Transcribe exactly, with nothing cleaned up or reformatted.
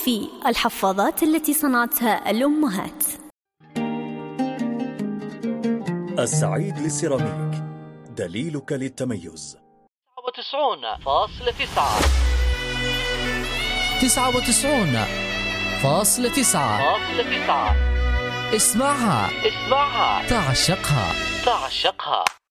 في الحفاضات التي صنعتها الأمهات. السعيد للسيراميك، دليلك للتميز. تسعة وتسعون فاصلة تسعة تسعة وتسعون فاصلة تسعة فاصلة تسعة. اسمعها اسمعها تعشقها تعشقها.